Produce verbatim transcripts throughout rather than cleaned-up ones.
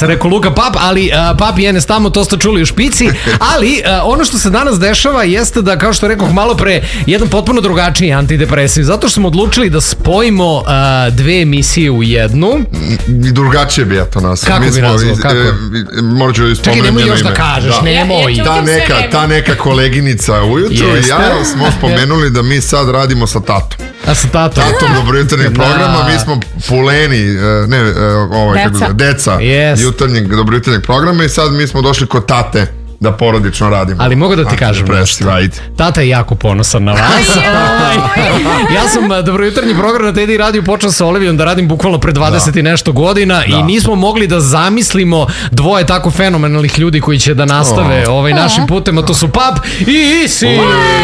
se rekao Luka Pap, ali uh, Pap i Enes tamo, to ste čuli u špici, ali uh, ono što se danas dešava jeste da, kao što rekoh malo pre, jedan potpuno drugačiji antidepresiv, zato što smo odlučili da spojimo uh, dve emisije u jednu. I drugačije bi ja to nas. Kako bi nazvao, kako? Morat ću ispomenuti. Čekaj, nemoj još da kažeš, da. nemoj. Ta neka, ta neka koleginica ujutru i ja smo spomenuli da mi sad radimo sa tatom. A sa tatom? Tatom dobrojutarnjeg programa, mi smo puleni, ne, ovaj, deca, kako, deca yes. jutarnjeg, dobrojutarnjeg programa i sad mi smo došli kod tate da porodično radimo. Ali mogu da ti kažem nešto. Tata je jako ponosan na vas. Ja sam dobrojutarnji program na Teddy Radio počeo sa Olivijom da radim bukvalno pre dvadeset i nešto godina i nismo mogli da zamislimo dvoje tako fenomenalnih ljudi koji će da nastave ovaj našim putem, a to su Pap i Isi.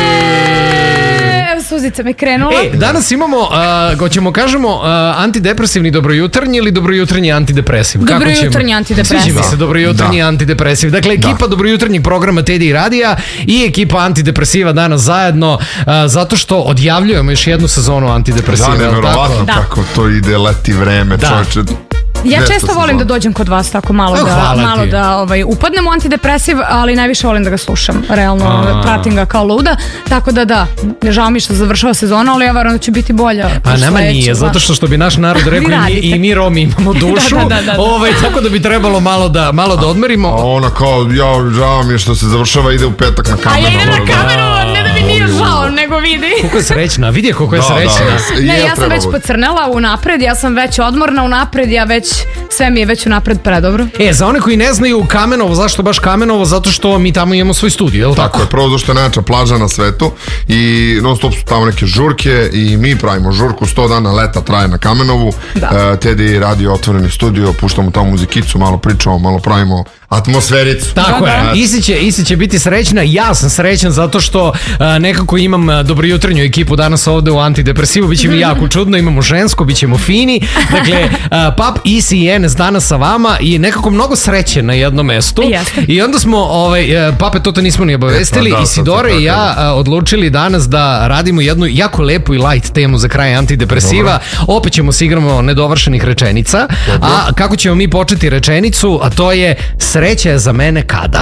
Suzica me krenula. E, danas imamo, uh, hoćemo kažemo, uh, antidepresivni dobrojutarnji ili dobrojutarnji antidepresiv? Dobrojutarnji antidepresiv. Sviđa mi se dobrojutarnji antidepresiv. Dakle, ekipa dobrojutarnjeg programa Teddy Radija i ekipa antidepresiva danas zajedno, uh, zato što odjavljujemo još jednu sezonu antidepresiva. Da, nevjerovatno kako to ide, leti vreme, da. čovječe. Ja često volim da dođem kod vas tako malo oh, da, malo da ovaj, upadnem u antidepresiv, ali najviše volim da ga slušam. Realno, A. pratim ga kao luda. Tako da da, žao mi što završava sezona, ali ja verujem da će biti bolja. Pa nama nije, zato što što bi naš narod rekao i mi, i mi Romi imamo dušu, da, da, da, da. Ovaj, tako da bi trebalo malo da, malo da odmerimo. A ona kao, ja žao mi je što se završava, ide u petak na kameru. A ja idem na kameru, ne da mi nije žao, nego vidi. Koliko je srećna, vidi koliko je da, srećna. Da, ne, ja sam već pocrnela unapred, ja sam već odmorna unapred, ja već sve mi je već unapred predobro. E, za one koji ne znaju Kamenovo, zašto baš Kamenovo? Zato što mi tamo imamo svoj studio, je li tako? Tako je, prvo zašto je najjača plaža na svetu i non stop su tamo neke žurke i mi pravimo žurku, sto dana leta traje na Kamenovu. Da. Uh, Teddy radio otvoreni studio, puštamo tamo muzikicu, malo pričamo, malo pravimo atmosfericu. Tako da, je, da. Isi će, Isi će biti srećna, ja sam srećan zato što uh, nekako imam uh, dobrojutarnju ekipu danas ovde u antidepresivu, bit će mi jako čudno, imamo žensko, bit ćemo fini, dakle, uh, Pap, Isi i Enes danas sa vama i nekako mnogo sreće na jednom mestu. Jeste. I onda smo, ovaj, uh, Pape, to te nismo ni obavestili, e, pa, da, Isidore i ja uh, odlučili danas da radimo jednu jako lepu i light temu za kraj antidepresiva. Dobro. Opet ćemo se igramo nedovršenih rečenica. Dobro. A kako ćemo mi početi rečenicu, a to je sreća je za mene kada?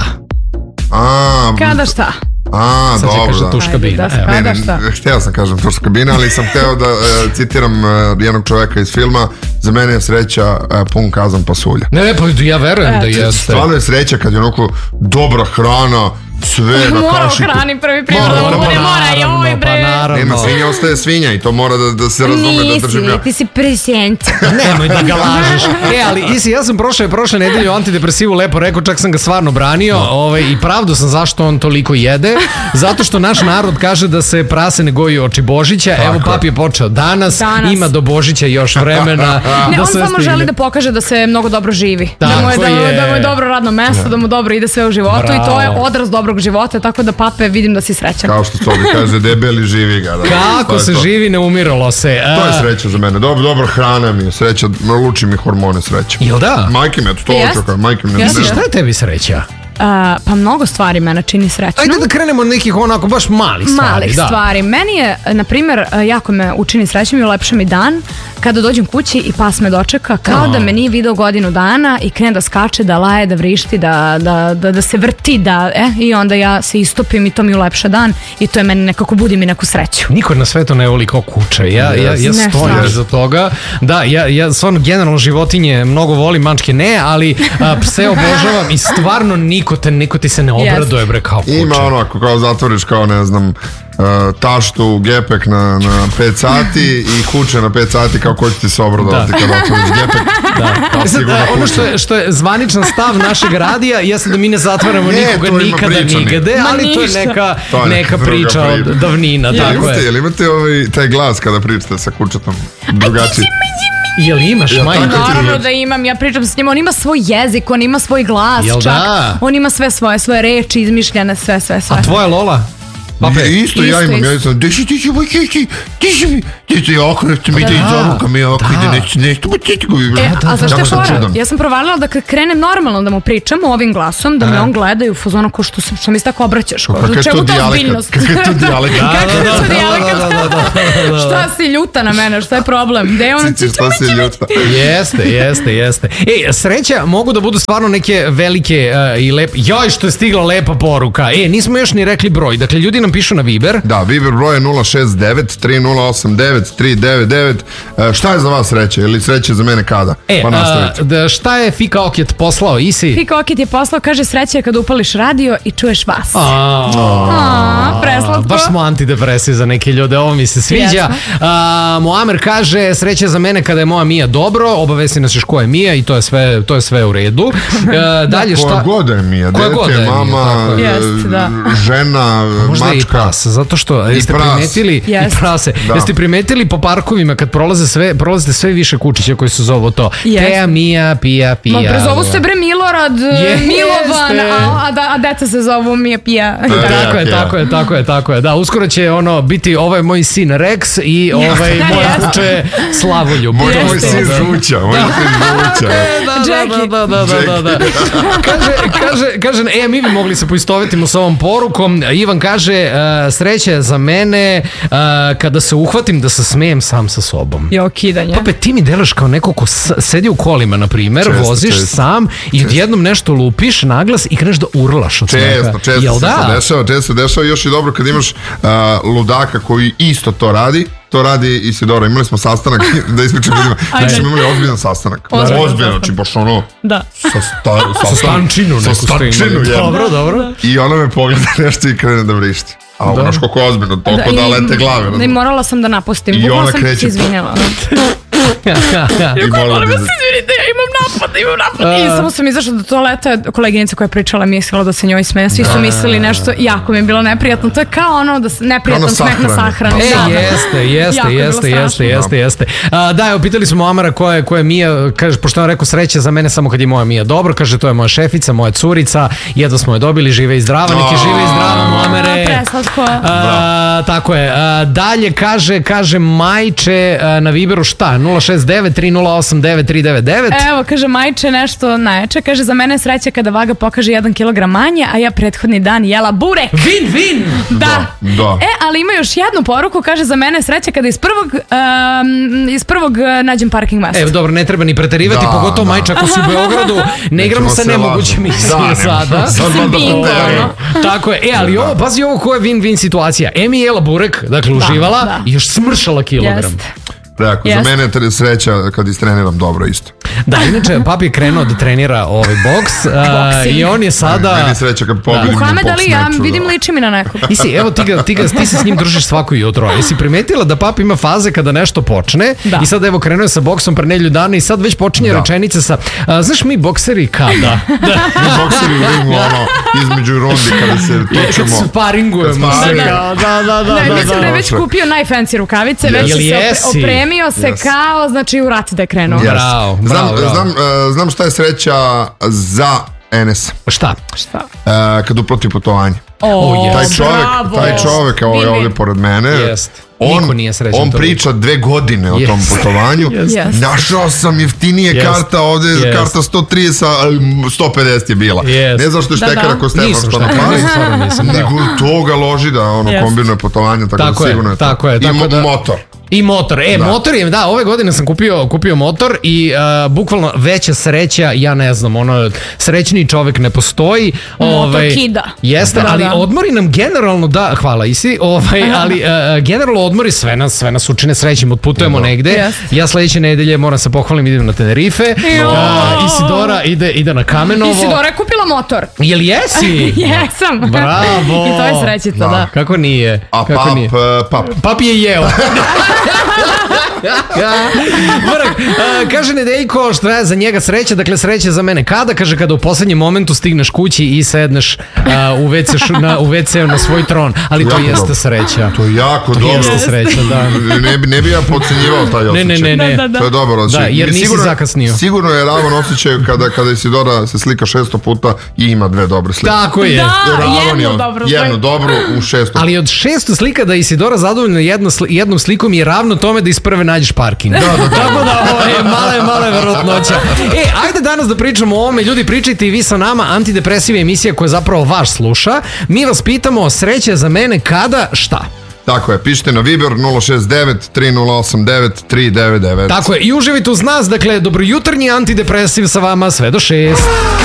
A, kada šta? A, sad dobro. Sad će kaže tuš kabina. Da, ne, ne, ne, htio sam kažem tuš kabina, ali sam htio da uh, citiram uh, jednog čoveka iz filma. Za mene je sreća uh, pun kazan pasulja. Ne, pa ja verujem e, da jeste. Stvarno je sreća kad je onako dobra hrana, sve na kašiku. Mora hrani prvi primjer da mu bude mora i ovoj bre. Nema, svinja ostaje svinja i to mora da, da se razume. Nisi, da držim ja. ti si present. Nemoj da ga lažeš. E, ali Isi, ja sam prošle, prošle nedelje o antidepresivu lepo rekao, čak sam ga stvarno branio ovaj, i pravdu sam zašto on toliko jede. Zato što naš narod kaže da se prase ne goji oči Božića. Tako. Evo, Pap je počeo danas, danas. Ima do Božića još vremena. Ne, da on samo stigne. Želi da pokaže da se mnogo dobro živi. Da mu, je, da, je. da mu je dobro radno mesto, ja. Da mu dobro ide sve u životu. Bravo. I to je odraz dobrog života, tako da Pape vidim da si srećan. Kao što Tobi kaže, debeli živi ga. Da. Kako se to. Živi, ne umiralo se. To je sreća za mene. Dobro, dobro hrana mi je sreća, luči mi hormone sreća. Jel da? Majke mi, eto to očekaj, majke mi. Jesi, šta je tebi sreća? Uh, pa mnogo stvari mene čini srećnom. Ajde da krenemo od nekih onako baš malih stvari. Malih da. stvari. Meni je, na primjer, jako me učini srećnom i ulepša mi dan kada dođem kući i pas me dočeka kao oh. da me nije video godinu dana i krene da skače, da laje, da vrišti, da, da, da, da se vrti, da, eh, i onda ja se istopim i to mi ulepša dan i to je meni nekako, budi mi neku sreću. Niko na svetu ne voli kao kuće. Ja, ja, ja stojim iza toga. Da, ja, ja stvarno generalno životinje mnogo volim, mačke ne, ali a, pse obožavam i stvarno niko te, niko ti se ne obraduje bre kao kuće. Ima onako kao zatvoriš kao ne znam Uh, taštu, gepek na, na pet sati i kuće na pet sati kao ko će ti se obradovati da. Kada otvoriš gepek. Da. Sad, da, ono što je, što je zvaničan stav našeg radija jeste da mi ne zatvaramo ne, nikoga nikada nigde, ali to je neka, to je neka priča od davnina. Je, tako imate, je. Jel imate ovaj, taj glas kada pričate sa kućetom drugačiji? Jel imaš, ja, majka? Naravno da imam, ja pričam s njim, on ima svoj jezik, on ima svoj glas. Jel čak, da? On ima sve svoje, svoje reči izmišljene, sve, sve, sve. A tvoja Lola? Pape, isto, ja imam, ja sam, deši, ti si, ti si, ti si, okreću mi da izvoruka mi, oko ide nešto, nešto, pa ti go e, a zašto je fora? Ja sam provalila da kad krenem normalno da mu pričam ovim glasom, da me on gleda i u fazonu ko što, što mi se tako obraćaš. Kakav je to dijalekat? Kakav je to dijalekat? Kakav je to dijalekat? Šta si ljuta na mene, šta je problem? Gde je ono? Šta si ljuta? Jeste, jeste, jeste. Ej, sreća mogu da budu stvarno neke velike uh, i lepe. Joj, što je stigla lepa poruka. E, nismo još ni rekli broj. Dakle, ljudi nam pišu na Viber. Da, Viber broj je nula šest devet tri nula osam devet tri devet devet. Uh, šta je za vas sreće? Ili sreće za mene kada? E, pa nastavite. Uh, da, šta je Fika Oket poslao? Isi? Fika Oket je poslao, kaže sreće kada upališ radio i čuješ vas. A, A, preslatko. Baš smo antidepresivi za neke ljude, ovo mi se sviđa. Uh, Moamer kaže, sreće za mene kada je moja Mija dobro, obavesti nas još ko je Mija i to je sve, to je sve u redu. Uh, dalje šta? Koja god je Mija, dete, mama, Jest, da. žena, možda mačka. I pas, zato što jeste primetili Jest. i prase. Da. Jeste primetili po parkovima kad prolaze sve, prolazite sve više kučića koji su zovu to. Jest. Teja, Mija, Pija, Pija. Ma prezovu se bre Milorad, Jeste. Milovan, a, a, da, a deca se zovu Mija, Pija. E, tako je, tako je, tako je, tako je. Da, uskoro će ono biti, ovo je moj sin Rex i ovaj moj kuće Slavoljub. Moj, moj sin Žuća, moj sin Žuća. Jackie. Da, da, da, da, da. Kaže, kaže, kaže, e, mi bi mogli se poistovetimo s ovom porukom. Ivan kaže, uh, sreće za mene uh, kada se uhvatim da se smijem sam sa sobom. Jo, kidanje. Pape, ti mi delaš kao neko ko s- sedi u kolima, na primer, Često, voziš često. sam i odjednom nešto lupiš naglas i kreneš da urlaš od smeha. Često, često Jel se da? to dešava, često se dešava još i dobro kad imaš uh, ludaka koji isto to radi. To radi Isidora. Imali smo sastanak, da ispričam ljudima. Znači smo imali ozbiljan sastanak. Ozbiljan Ozbiljan, znači baš ono... Da. Sa, sta, sa, Sa stančinu sa neku ste stančinu, imali. jedno. Dobro, dobro. I ona me pogleda nešto i krene da vrišti. A ono što kako ozbiljno, toliko da, da lete glave. Da, i morala sam da napustim. I Bukvalno ona sam kreće- se izvinjala. I moram da... izvinite, ja imam napad, imam napad. I samo sam izašla do toaleta, koleginica koja je pričala mislila da se njoj smeje, svi su mislili nešto, jako mi je bilo neprijatno. To je kao ono da neprijatan smeh na sahranu. E, Da, da. jeste, jeste, Jako je bilo jeste, strašno. jeste, jeste, jeste. A, da, evo, pitali smo Amara ko je, ko je Mija, kaže, pošto on rekao sreće za mene samo kad je moja Mija dobro, kaže, to je moja šefica, moja curica, jedva smo je dobili, žive i zdrava, neki žive i zdrava, Muamere. Preslatko. A, tako je. A, dalje kaže, kaže Majče a, na Viberu šta? nula šest devet tri nula osam devet tri devet devet. Evo, kaže Majče nešto najjače, kaže za mene je sreća kada vaga pokaže jedan kilogram manje, a ja prethodni dan jela burek. Vin, vin! Da. Da. E, ali ima još jednu poruku, kaže za mene je sreća kada iz prvog, um, iz prvog uh, nađem parking mesto. Evo, dobro, ne treba ni preterivati, Da, pogotovo da. Majče ako si u Beogradu, ne igramo sa se nemogućim lažemo. misije Da, ne sada. možemo sad valjda Bingo, preterujemo. ono. Tako je. E, ali ovo, pazi ovo koja je win-win situacija. Emi jela burek, dakle uživala da. i još smršala kilogram. Jest. Rekao, za Jest. mene je tre- sreća kad istreniram dobro isto. Da, inače, papi je krenuo da trenira ovaj boks a, Boksing. i on je sada... Meni je sreća kad pobedim na Muhamed boks Ali, ja meču, vidim da. liči mi na nekog. Isi, evo ti, ga, ti, ga, ti se s njim družiš svako jutro. Jesi primetila da papi ima faze kada nešto počne Da. i sad evo krenuo je sa boksom pre nedelju dana i sad već počinje Da. rečenice sa a, znaš mi bokseri kada? Mi bokseri u ringu, ono, između rundi kada se tučemo. Sparingujemo Kad se. sparingujemo. kao, Da, da, da, Ne, da, mislim da je da. već kupio najfancy rukavice, već Jel se jesi? opre- opremio se Yes. kao, znači u rat da je krenuo. Yes. Bravo, Znam, bravo, bravo. znam, e, znam šta je sreća za Enes. Šta? Šta? E, kad uplati putovanje. O, yes. Taj čovjek, bravo. taj čovjek ovo je Win-win. ovdje pored mene. Jest. On, Niko nije srećan on toliko. priča dve godine o Jest. tom putovanju. Jest. Jest. Našao sam jeftinije Jest. karta, ovdje je Jest. karta sto trideset, a sto pedeset je bila. Jest. Ne zašto je Da, štekara da. ko Stefan Nisam što štekara, napravi, nisam, stvarno nisam, da. nego to ga loži da ono Jest. kombinuje putovanje, tako, Tako da je, sigurno je to. tako je, I tako mo- da- motor. I motor, e, Da. motor je, da, ove godine sam kupio, kupio motor i uh, bukvalno veća sreća, ja ne znam, ono, srećniji čovek ne postoji. Motor kida. Jeste, Da, ali da. odmori nam generalno, da, hvala Isi, ovaj, ali uh, generalno odmori sve nas, sve nas učine srećim, otputujemo negde. Jeste. Ja sledeće nedelje moram se pohvalim, idem na Tenerife. Jo. Uh, Isidora ide, ide na Kamenovo. Isidora je kupila motor. Jel jesi? Jesam. Bravo. I to je srećica, Da. da. Kako nije? A Kako pap, nije? e, pap. Papi je jeo. Mrak, uh, kaže Nedeljko šta je za njega sreća, dakle sreća za mene kada, kaže kada u poslednjem momentu stigneš kući i sedneš uh, u ve ce na, u ve ce na svoj tron, ali to jeste sreća. To je jako to dobro. Jeste sreća, da. Ne, ne bi ja podcenjivao taj osjećaj. Ne, ne, ne, ne. Da, da, da. To je dobro osjećaj. Da, jer nisi sigurno, zakasnio. Sigurno je ravan osjećaj kada, kada Isidora se slika šesto puta i ima dve dobre slike. Tako je. Da, Ravan jednu je, dobru jednu dobru u šesto. Ali od šesto slika da Isidora zadovoljna jedno, jednom slikom je ravno tome da iz prve nađeš parking. Da, da, da. Tako da ovo je male, male verovatnoća. E, ajde danas da pričamo o ovome. Ljudi, pričajte i vi sa nama. Antidepresiva emisija koja zapravo vaš sluša. Mi vas pitamo, sreća za mene kada, šta? Tako je, pišite na Viber nula šest devet tri nula osam devet tri devet devet. Tako je, i uživite uz nas, dakle, dobrojutarnji antidepresiv sa vama sve do šest.